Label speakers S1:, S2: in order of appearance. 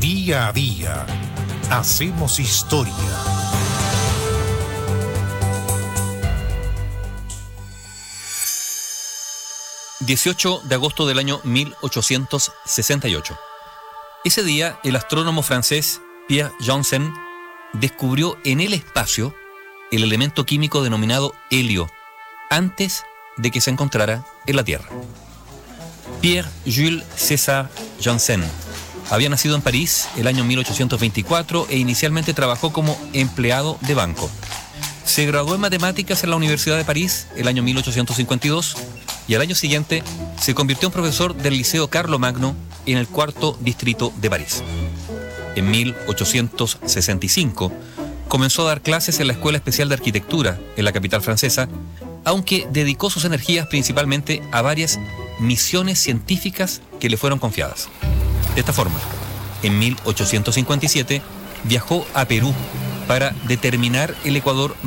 S1: Día a día hacemos historia.
S2: ...18 de agosto del año 1868. Ese día, el astrónomo francés Pierre Janssen descubrió en el espacio el elemento químico denominado helio, antes de que se encontrara en la Tierra. Pierre Jules César Janssen había nacido en París el año 1824 e inicialmente trabajó como empleado de banco. Se graduó en matemáticas en la Universidad de París el año 1852 y al año siguiente se convirtió en profesor del Liceo Carlomagno en el cuarto distrito de París. En 1865 comenzó a dar clases en la Escuela Especial de Arquitectura en la capital francesa, aunque dedicó sus energías principalmente a varias misiones científicas que le fueron confiadas. De esta forma, en 1857 viajó a Perú para determinar el ecuador